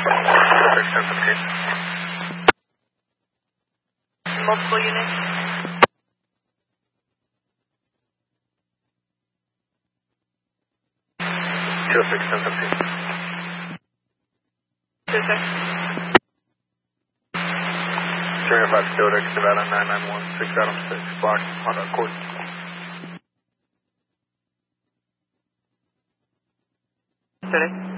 Multiple units. 206, 26. 305 Codex, Nevada 991, 6 Adam 6, block, on court. Steady.